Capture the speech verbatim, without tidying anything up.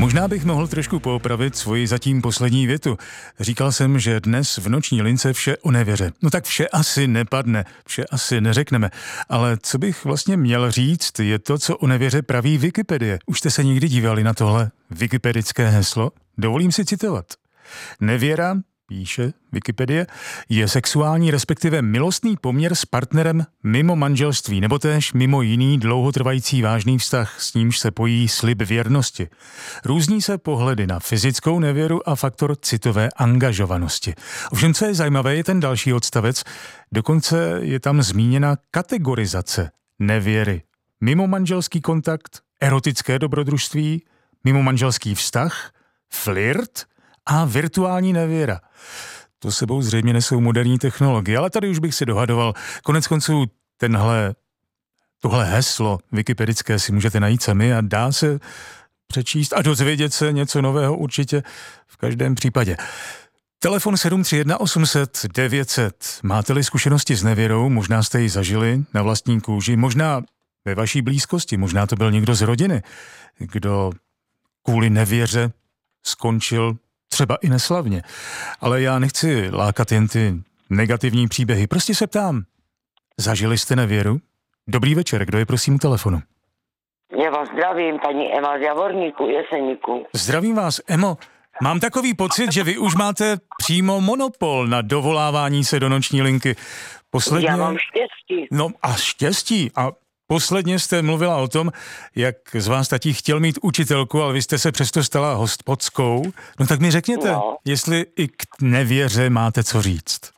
Možná bych mohl trošku poopravit svoji zatím poslední větu. Říkal jsem, že dnes v noční lince vše o nevěře. No tak vše asi nepadne, vše asi neřekneme. Ale co bych vlastně měl říct, je to, co o nevěře praví Wikipedie. Už jste se někdy dívali na tohle wikipedické heslo? Dovolím si citovat. Nevěra, píše Wikipedie, je sexuální, respektive milostný poměr s partnerem mimo manželství, nebo též mimo jiný dlouhotrvající vážný vztah, s nímž se pojí slib věrnosti. Různí se pohledy na fyzickou nevěru a faktor citové angažovanosti. Ovšem, co je zajímavé, je ten další odstavec, dokonce je tam zmíněna kategorizace nevěry. Mimo manželský kontakt, erotické dobrodružství, mimo manželský vztah, flirt a virtuální nevěra. To sebou zřejmě nesou moderní technologie, ale tady už bych si dohadoval. Konec konců tenhle, tohle heslo wikipedické si můžete najít sami a dá se přečíst a dozvědět se něco nového určitě v každém případě. Telefon sedm tři jedna osm set devět set. Máte-li zkušenosti s nevěrou, možná jste ji zažili na vlastní kůži, možná ve vaší blízkosti, možná to byl někdo z rodiny, kdo kvůli nevěře skončil třeba i neslavně. Ale já nechci lákat jen ty negativní příběhy. Prostě se ptám, zažili jste nevěru? Dobrý večer, kdo je prosím u telefonu? Já vás zdravím, paní Ema z Javorníku, Jeseníku. Zdravím vás, Emo. Mám takový pocit, že vy už máte přímo monopol na dovolávání se do noční linky. Posledně... Já mám štěstí. No a štěstí. A posledně jste mluvila o tom, jak z vás tatí chtěl mít učitelku, ale vy jste se přesto stala hospodskou. No tak mi řekněte, no. jestli i k nevěře máte co říct.